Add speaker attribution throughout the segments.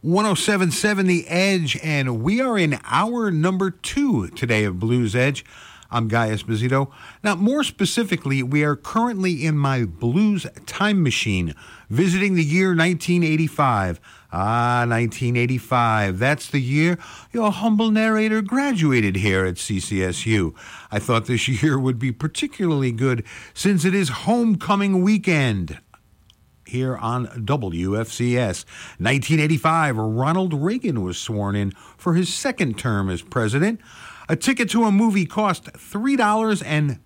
Speaker 1: 107.7 The Edge, and we are in hour number 2 today of Blues Edge. I'm Guy Esposito. Now, more specifically, we are currently in my blues time machine, visiting the year 1985. 1985. That's the year your humble narrator graduated here at CCSU. I thought this year would be particularly good since it is homecoming weekend here on WFCS. 1985, Ronald Reagan was sworn in for his second term as president. A ticket to a movie cost $3.55 in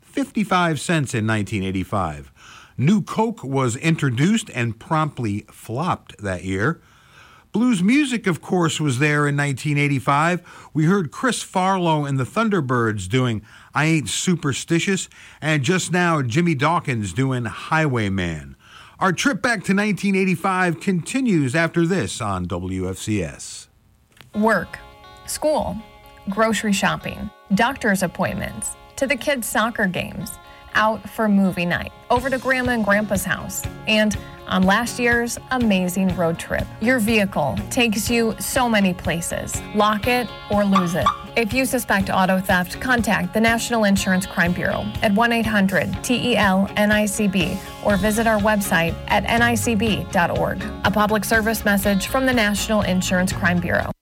Speaker 1: 1985. New Coke was introduced and promptly flopped that year. Blues music, of course, was there in 1985. We heard Chris Farlow and the Thunderbirds doing I Ain't Superstitious, and just now Jimmy Dawkins doing Highwayman. Our trip back to 1985 continues after this on WFCS.
Speaker 2: Work, school, grocery shopping, doctor's appointments, to the kids' soccer games, out for movie night, over to Grandma and Grandpa's house, and on last year's amazing road trip. Your vehicle takes you so many places. Lock it or lose it. If you suspect auto theft, contact the National Insurance Crime Bureau at 1-800-TEL-NICB or visit our website at nicb.org. A public service message from the National Insurance Crime Bureau.